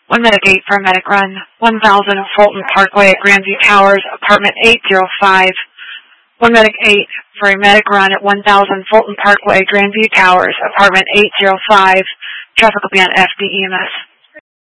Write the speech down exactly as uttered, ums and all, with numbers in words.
one medic eight for a medic run, one thousand Fulton Parkway at Grandview Towers, apartment eight oh five. one medic eight for a medic run at one thousand Fulton Parkway, Grandview Towers, apartment eight oh five. Traffic will be on F D E M S.